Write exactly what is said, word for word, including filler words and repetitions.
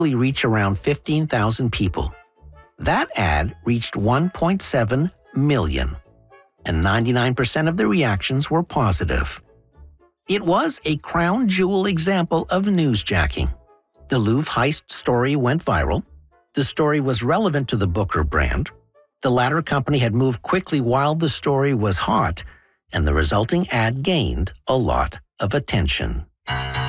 reach around fifteen thousand people. That ad reached one point seven million, and ninety-nine percent of the reactions were positive. It was a crown jewel example of newsjacking. The Louvre heist story went viral. The story was relevant to the Booker brand. The latter company had moved quickly while the story was hot, and the resulting ad gained a lot of attention.